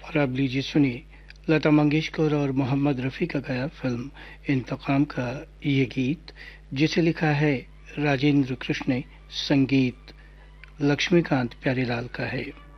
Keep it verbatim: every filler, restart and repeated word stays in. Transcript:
और अब लीजिए सुनिए लता मंगेशकर और मोहम्मद रफ़ी का गाया फिल्म इंतकाम का ये गीत, जिसे लिखा है राजेंद्र कृष्ण ने, संगीत लक्ष्मीकांत प्यारेलाल का है।